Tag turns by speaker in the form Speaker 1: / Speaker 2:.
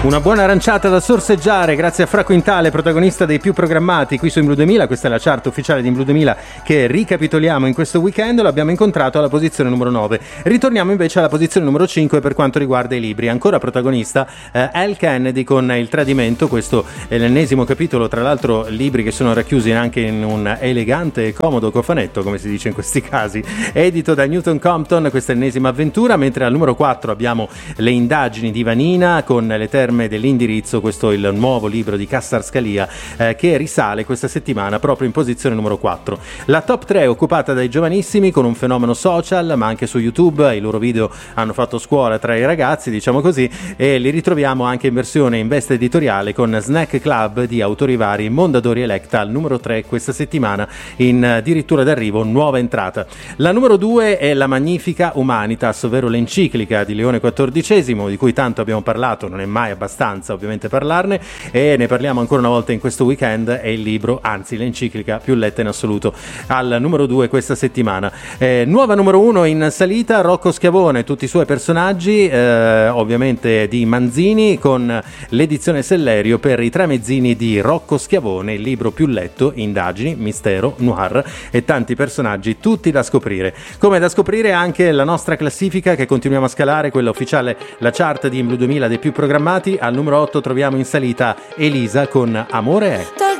Speaker 1: Una buona aranciata da sorseggiare grazie a Fra Quintale, protagonista dei più programmati qui su In Blu 2000. Questa è la chart ufficiale di In Blu 2000 che ricapitoliamo in questo weekend. L'abbiamo incontrato alla posizione numero 9. Ritorniamo invece alla posizione numero 5 per quanto riguarda i libri. Ancora protagonista Al Kennedy con Il Tradimento. Questo è l'ennesimo capitolo, tra l'altro libri che sono racchiusi anche in un elegante e comodo cofanetto, come si dice in questi casi, edito da Newton Compton, questa ennesima avventura. Mentre al numero 4 abbiamo Le indagini di Vanina con Le terme dell'indirizzo. Questo è il nuovo libro di Cassar Scalia che risale questa settimana proprio in posizione numero 4. La top 3 è occupata dai giovanissimi con un fenomeno social, ma anche su YouTube. I loro video hanno fatto scuola tra i ragazzi, diciamo così, e li ritroviamo anche in versione in veste editoriale con Snack Club di autori vari. Mondadori Electa al numero 3 questa settimana, in addirittura d'arrivo nuova entrata. La numero 2 è la Magnifica Humanitas, ovvero l'enciclica di Leone XIV, di cui tanto abbiamo parlato, non è mai abbastanza ovviamente parlarne, e ne parliamo ancora una volta in questo weekend. È il libro, anzi l'enciclica più letta in assoluto, al numero 2 questa settimana. Nuova numero 1 in salita, Rocco Schiavone, tutti i suoi personaggi, ovviamente di Manzini, con l'edizione Sellerio per I tre mezzini di Rocco Schiavone, il libro più letto, indagini, mistero, noir e tanti personaggi, tutti da scoprire. Come da scoprire anche la nostra classifica che continuiamo a scalare, quella ufficiale, la chart di In Blu 2000 dei più programmati. Al numero 8 troviamo in salita Elisa con Amore è.